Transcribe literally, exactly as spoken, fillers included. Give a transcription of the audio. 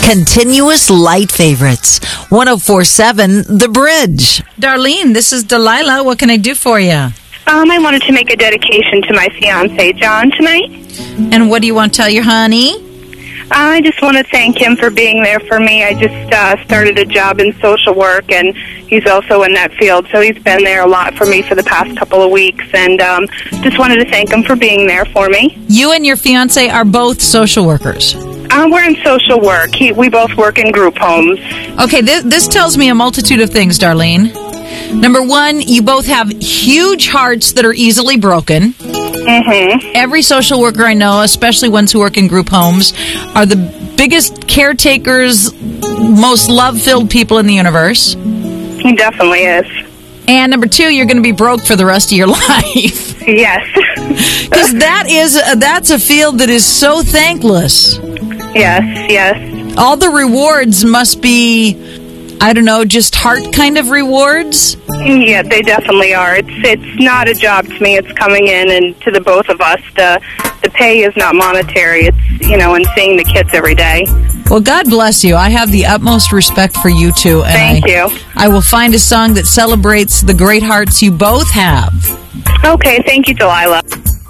Continuous light favorites. one oh four point seven The Bridge. Darlene, this is Delilah. What can I do for you? Um, I wanted to make a dedication to my fiance, John, tonight. And what do you want to tell your honey? I just want to thank him for being there for me. I just uh, started a job in social work, and he's also in that field, so he's been there a lot for me for the past couple of weeks, and um, just wanted to thank him for being there for me. You and your fiance are both social workers. Uh, we're in social work. He, we both work in group homes. Okay, th- this tells me a multitude of things, Darlene. Number one, you both have huge hearts that are easily broken. Mm-hmm. Every social worker I know, especially ones who work in group homes, are the biggest caretakers, most love-filled people in the universe. He definitely is. And number two, you're going to be broke for the rest of your life. Yes. Because that is a, that's a field that is so thankless. Yes, yes. All the rewards must be, I don't know, just heart kind of rewards. Yeah, they definitely are. It's it's not a job to me. It's coming in, and to the both of us, the the pay is not monetary. It's, you know, and seeing the kids every day. Well, God bless you. I have the utmost respect for you two. And Thank I, you. I will find a song that celebrates the great hearts you both have. Okay, thank you, Delilah.